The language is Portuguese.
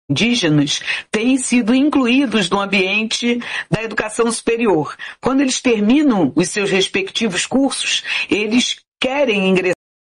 indígenas têm sido incluídos no ambiente da educação superior. Quando eles terminam os seus respectivos cursos, eles querem ingressar